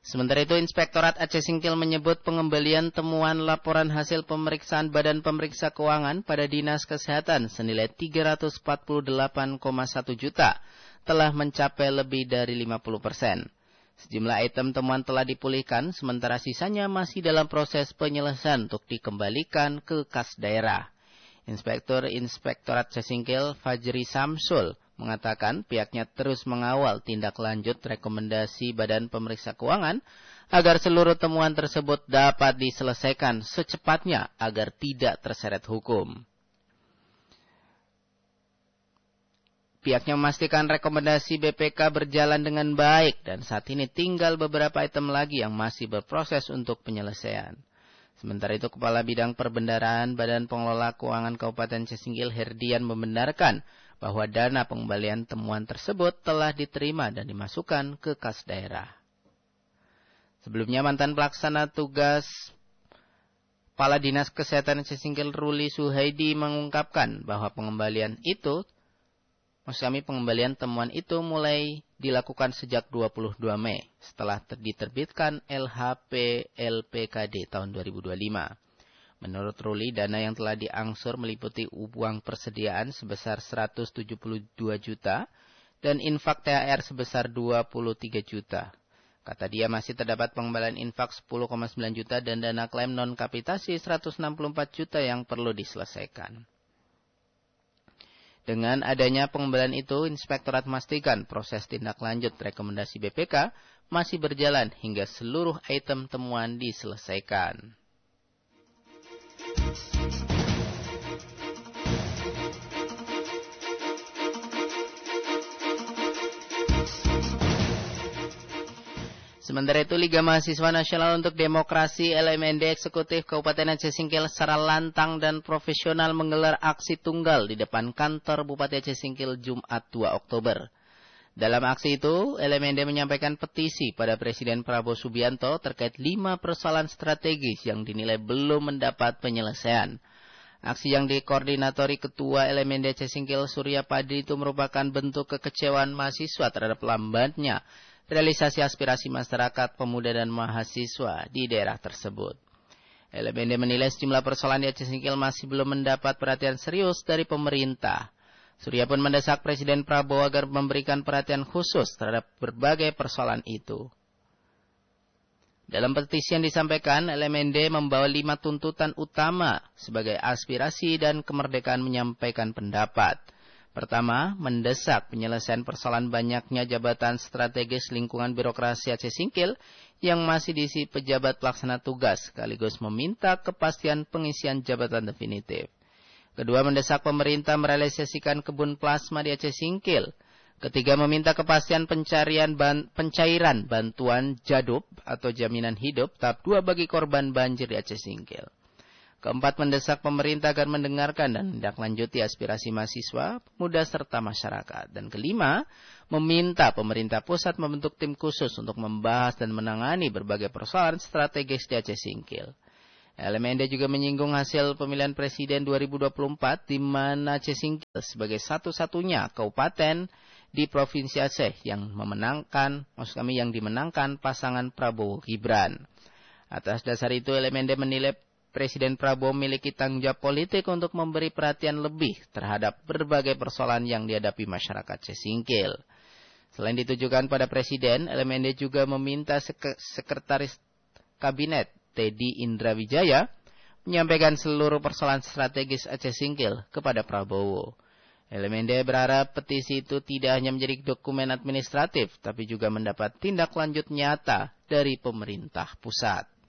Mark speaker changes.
Speaker 1: Sementara itu, Inspektorat Aceh Singkil menyebut pengembalian temuan laporan hasil pemeriksaan Badan Pemeriksa Keuangan pada Dinas Kesehatan senilai 348,1 juta telah mencapai lebih dari 50%. Sejumlah item temuan telah dipulihkan, sementara sisanya masih dalam proses penyelesaian untuk dikembalikan ke kas daerah. Inspektorat Aceh Singkil Fajri Samsul mengatakan pihaknya terus mengawal tindak lanjut rekomendasi Badan Pemeriksa Keuangan agar seluruh temuan tersebut dapat diselesaikan secepatnya agar tidak terseret hukum. Pihaknya memastikan rekomendasi BPK berjalan dengan baik dan saat ini tinggal beberapa item lagi yang masih berproses untuk penyelesaian. Sementara itu, Kepala Bidang Perbendaharaan Badan Pengelola Keuangan Kabupaten Aceh Singkil Herdian membenarkan bahwa dana pengembalian temuan tersebut telah diterima dan dimasukkan ke kas daerah. Sebelumnya, mantan pelaksana tugas Kepala Dinas Kesehatan Aceh Singkil Ruli Suhaidi mengungkapkan bahwa pengembalian temuan itu mulai dilakukan sejak 22 Mei setelah diterbitkan LHP LPKD tahun 2025. Menurut Ruli, dana yang telah diangsur meliputi uang persediaan sebesar 172 juta dan infak THR sebesar 23 juta. Kata dia masih terdapat pengembalian infak 10,9 juta dan dana klaim non-kapitasi 164 juta yang perlu diselesaikan. Dengan adanya pengembalian itu, Inspektorat memastikan proses tindak lanjut rekomendasi BPK masih berjalan hingga seluruh item temuan diselesaikan. Sementara itu, Liga Mahasiswa Nasional untuk Demokrasi LMND Eksekutif Kabupaten Aceh Singkil secara lantang dan profesional menggelar aksi tunggal di depan kantor Bupati Aceh Singkil Jumat 2 Oktober. Dalam aksi itu, LMND menyampaikan petisi pada Presiden Prabowo Subianto terkait 5 persoalan strategis yang dinilai belum mendapat penyelesaian. Aksi yang dikoordinatori Ketua LMND Aceh Singkil Surya Padi itu merupakan bentuk kekecewaan mahasiswa terhadap lambatnya realisasi aspirasi masyarakat, pemuda dan mahasiswa di daerah tersebut. LMND menilai sejumlah persoalan di Aceh Singkil masih belum mendapat perhatian serius dari pemerintah. Surya pun mendesak Presiden Prabowo agar memberikan perhatian khusus terhadap berbagai persoalan itu. Dalam petisi yang disampaikan, LMND membawa 5 tuntutan utama sebagai aspirasi dan kemerdekaan menyampaikan pendapat. Pertama, mendesak penyelesaian persoalan banyaknya jabatan strategis lingkungan birokrasi Aceh Singkil yang masih diisi pejabat pelaksana tugas, sekaligus meminta kepastian pengisian jabatan definitif. Kedua, mendesak pemerintah merealisasikan kebun plasma di Aceh Singkil. Ketiga, meminta kepastian pencairan bantuan JADUP atau jaminan hidup tahap 2 bagi korban banjir di Aceh Singkil. Keempat, mendesak pemerintah agar mendengarkan dan menindaklanjuti aspirasi mahasiswa, pemuda serta masyarakat. Dan kelima, meminta pemerintah pusat membentuk tim khusus untuk membahas dan menangani berbagai persoalan strategis di Aceh Singkil. LMND juga menyinggung hasil pemilihan presiden 2024 di mana Aceh Singkil sebagai satu-satunya kabupaten di Provinsi Aceh yang dimenangkan pasangan Prabowo Gibran. Atas dasar itu, LMND menilai Presiden Prabowo memiliki tanggung jawab politik untuk memberi perhatian lebih terhadap berbagai persoalan yang dihadapi masyarakat Aceh Singkil. Selain ditujukan pada Presiden, LMND juga meminta Sekretaris Kabinet Teddy Indra Wijaya menyampaikan seluruh persoalan strategis Aceh Singkil kepada Prabowo. LMND berharap petisi itu tidak hanya menjadi dokumen administratif, tapi juga mendapat tindak lanjut nyata dari pemerintah pusat.